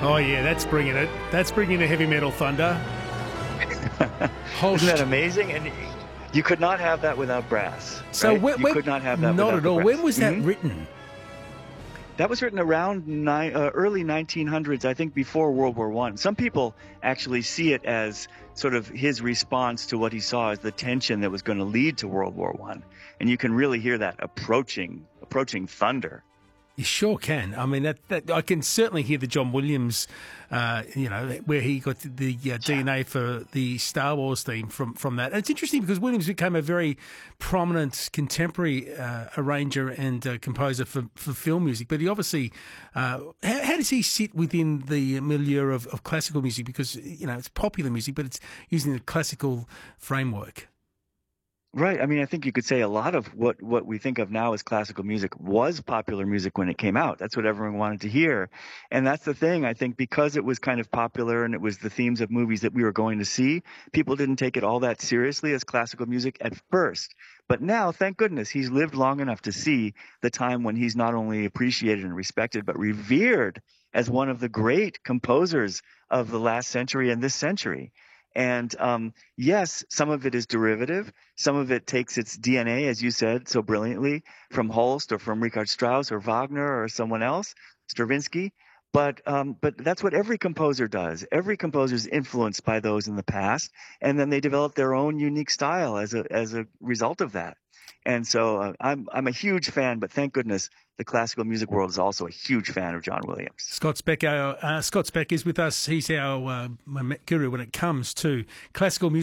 Oh, yeah, that's bringing it. That's bringing the heavy metal thunder. Isn't that amazing? And you could not have that without brass. So right? You could not have that not without at the all. brass. When was that written? That was written around early 1900s, I think, before World War I. Some people actually see it as sort of his response to what he saw as the tension that was going to lead to World War I. And you can really hear that approaching thunder. You sure can. I mean, that I can certainly hear the John Williams, where he got the DNA for the Star Wars theme from that. And it's interesting because Williams became a very prominent contemporary arranger and composer for film music. But he obviously, how does he sit within the milieu of classical music? Because, it's popular music, but it's using the classical framework. Right. I mean, I think you could say a lot of what we think of now as classical music was popular music when it came out. That's what everyone wanted to hear. And that's the thing. I think because it was kind of popular and it was the themes of movies that we were going to see, people didn't take it all that seriously as classical music at first. But now, thank goodness, he's lived long enough to see the time when he's not only appreciated and respected, but revered as one of the great composers of the last century and this century. And yes, some of it is derivative. Some of it takes its DNA, as you said so brilliantly, from Holst or from Richard Strauss or Wagner or someone else, Stravinsky. But that's what every composer does. Every composer is influenced by those in the past, and then they develop their own unique style as a result of that. And so I'm a huge fan, but thank goodness the classical music world is also a huge fan of John Williams. Scott Speck is with us. He's our guru when it comes to classical music.